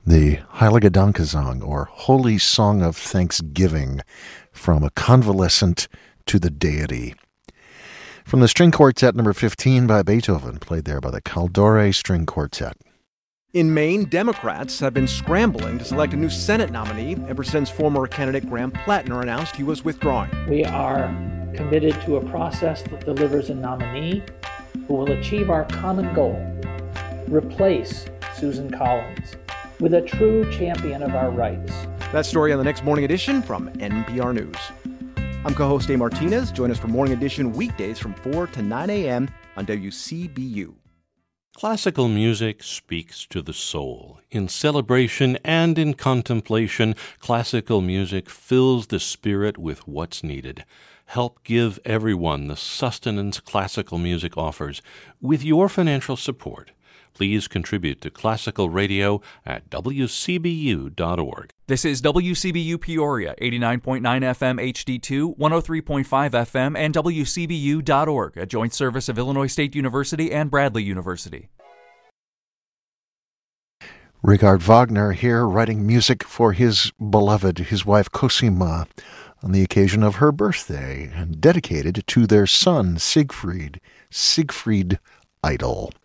The Heilige Dankesang, or Holy Song of Thanksgiving, from a convalescent to the deity. From the String Quartet number 15 by Beethoven, played there by the Caldore String Quartet. In Maine, Democrats have been scrambling to select a new Senate nominee ever since former candidate Graham Plattner announced he was withdrawing. We are committed to a process that delivers a nominee who will achieve our common goal, replace Susan Collins with a true champion of our rights. That story on the next Morning Edition from NPR News. I'm co-host Dave Martinez. Join us for Morning Edition weekdays from 4 to 9 a.m. on WCBU. Classical music speaks to the soul. In celebration and in contemplation, classical music fills the spirit with what's needed. Help give everyone the sustenance classical music offers with your financial support. Please contribute to classical radio at WCBU.org. This is WCBU Peoria, 89.9 FM HD2, 103.5 FM, and WCBU.org, a joint service of Illinois State University and Bradley University. Richard Wagner here, writing music for his beloved, his wife Cosima, on the occasion of her birthday, and dedicated to their son, Siegfried Idle.